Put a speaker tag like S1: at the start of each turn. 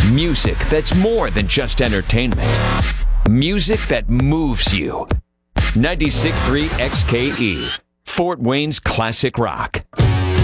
S1: Music that's more than just entertainment. Music that moves you. 96.3 XKE, Fort Wayne's classic rock.